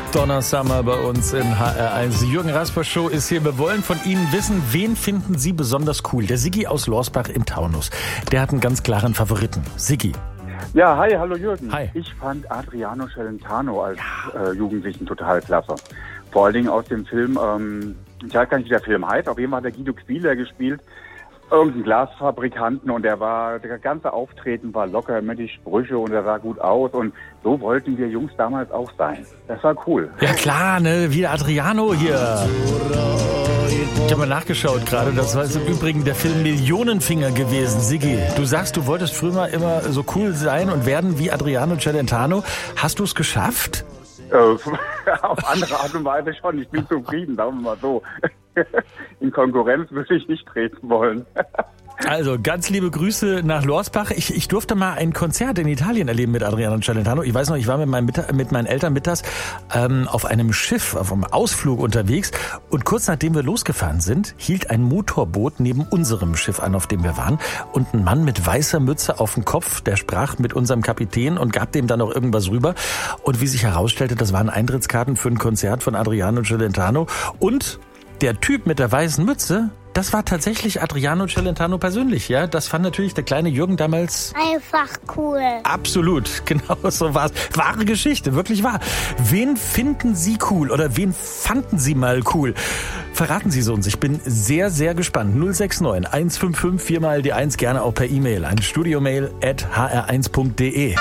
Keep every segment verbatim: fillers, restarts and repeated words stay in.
Donna Summer bei uns in H R eins. Die Jürgen Rasper Show ist hier. Wir wollen von Ihnen wissen, wen finden Sie besonders cool? Der Siggi aus Lorsbach im Taunus. Der hat einen ganz klaren Favoriten. Siggi. Ja, hi, hallo Jürgen. Hi. Ich fand Adriano Celentano als äh, Jugendlichen total klasse. Vor allen Dingen aus dem Film, ähm, ich weiß gar nicht, wie der Film heißt, auf jeden Fall hat der Guido Quieler gespielt, irgendeinen Glasfabrikanten, und der war, der ganze Auftreten war locker, immer die Sprüche, und er sah gut aus, und so wollten wir Jungs damals auch sein. Das war cool. Ja klar, ne, wie der Adriano hier. Ich habe mal nachgeschaut gerade, das war im Übrigen der Film Millionenfinger gewesen. Siggi, du sagst, du wolltest früher mal immer so cool sein und werden wie Adriano Celentano. Hast du es geschafft? Äh, auf andere Art und Weise schon. Ich bin zufrieden, sagen wir mal so. In Konkurrenz würde ich nicht treten wollen. Also, ganz liebe Grüße nach Lorsbach. Ich, ich durfte mal ein Konzert in Italien erleben mit Adriano Celentano. Ich weiß noch, ich war mit meinen, Mittag, mit meinen Eltern mittags ähm, auf einem Schiff, auf einem Ausflug unterwegs. Und kurz nachdem wir losgefahren sind, hielt ein Motorboot neben unserem Schiff an, auf dem wir waren. Und ein Mann mit weißer Mütze auf dem Kopf, der sprach mit unserem Kapitän und gab dem dann noch irgendwas rüber. Und wie sich herausstellte, das waren Eintrittskarten für ein Konzert von Adriano Celentano. Und der Typ mit der weißen Mütze, das war tatsächlich Adriano Celentano persönlich, ja. Das fand natürlich der kleine Jürgen damals einfach cool. Absolut, genau so war's. Wahre Geschichte, wirklich wahr. Wen finden Sie cool oder wen fanden Sie mal cool? Verraten Sie es uns. Ich bin sehr, sehr gespannt. null sechs neun eins fünf fünf vier mal die eins, gerne auch per E-Mail an studiomail at h r eins punkt d e.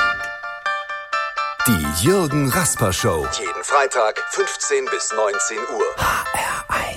Die Jürgen Rasper Show. Jeden Freitag fünfzehn bis neunzehn Uhr. H R eins.